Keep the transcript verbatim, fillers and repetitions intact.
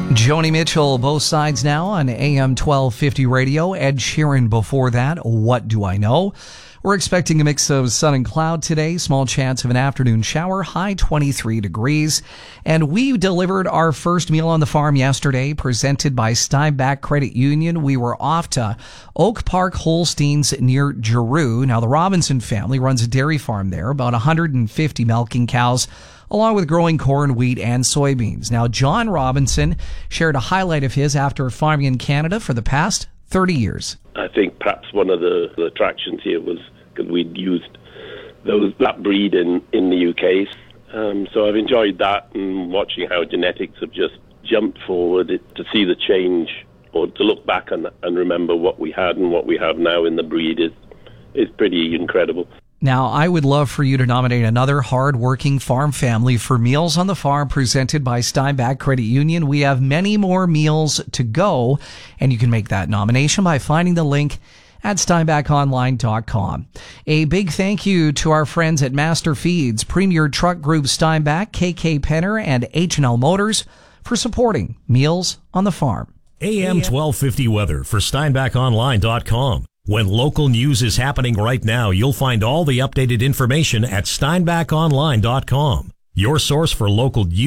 Joni Mitchell, Both Sides Now on A M twelve fifty radio. Ed Sheeran before that, What Do I Know? We're expecting a mix of sun and cloud today. Small chance of an afternoon shower. High twenty-three degrees. And we delivered our first meal on the farm yesterday, presented by Steinbach Credit Union. We were off to Oak Park Holsteins near Giroux. Now, the Robinson family runs a dairy farm there, about one hundred fifty milking cows, along with growing corn, wheat, and soybeans. Now, John Robinson shared a highlight of his after farming in Canada for the past thirty years. I think perhaps one of the, the attractions here was because we'd used those that breed in, in the U K. Um, so I've enjoyed that and watching how genetics have just jumped forward. It, to see the change, or to look back and, and remember what we had and what we have now in the breed is, is pretty incredible. Now, I would love for you to nominate another hard-working farm family for Meals on the Farm presented by Steinbach Credit Union. We have many more meals to go, and you can make that nomination by finding the link at steinbach online dot com. A big thank you to our friends at Master Feeds, Premier Truck Group Steinbach, K K Penner, and H and L Motors for supporting Meals on the Farm. A M twelve fifty weather for steinbach online dot com. When local news is happening right now, you'll find all the updated information at steinbach online dot com. Your source for local news.